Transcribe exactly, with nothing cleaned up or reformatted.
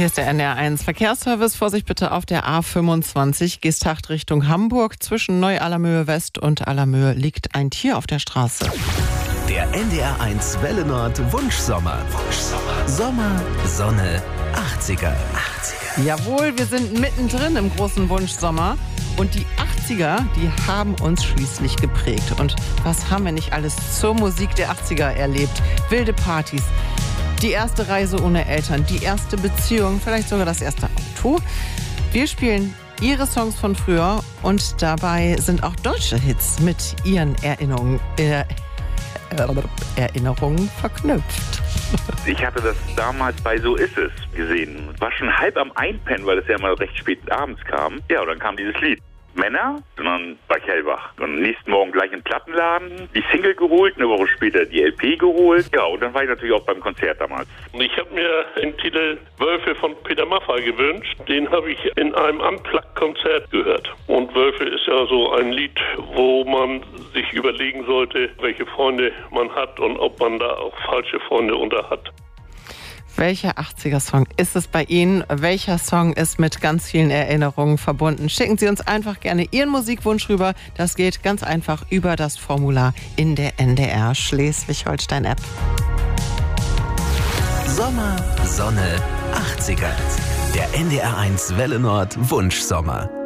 Hier ist der N D R eins Verkehrsservice. Vorsicht bitte auf der A fünfundzwanzig. Geesthacht Richtung Hamburg. Zwischen Neu-Allermöhe West und Allermöhe liegt ein Tier auf der Straße. Der N D R eins Welle Nord Wunschsommer. Wunschsommer. Sommer, Sonne, achtziger. achtziger. Jawohl, wir sind mittendrin im großen Wunschsommer. Und die achtziger, die haben uns schließlich geprägt. Und was haben wir nicht alles zur Musik der achtziger erlebt? Wilde Partys, die erste Reise ohne Eltern, die erste Beziehung, vielleicht sogar das erste Auto. Wir spielen ihre Songs von früher und dabei sind auch deutsche Hits mit ihren Erinnerungen, äh, Erinnerungen verknüpft. Ich hatte das damals bei So ist es gesehen. War schon halb am Einpennen, weil es ja immer recht spät abends kam. Ja, und dann kam dieses Lied. Männer, und dann war ich hellwach. Und am nächsten Morgen gleich im Plattenladen, die Single geholt, eine Woche später die L P geholt. Ja, und dann war ich natürlich auch beim Konzert damals. Ich habe mir den Titel Wölfe von Peter Maffay gewünscht. Den habe ich in einem Unplugged-Konzert gehört. Und Wölfe ist ja so ein Lied, wo man sich überlegen sollte, welche Freunde man hat und ob man da auch falsche Freunde unter hat. Welcher achtziger-Song ist es bei Ihnen? Welcher Song ist mit ganz vielen Erinnerungen verbunden? Schicken Sie uns einfach gerne Ihren Musikwunsch rüber. Das geht ganz einfach über das Formular in der N D R Schleswig-Holstein-App. Sommer, Sonne, achtziger. Der N D R eins Welle Nord Wunschsommer.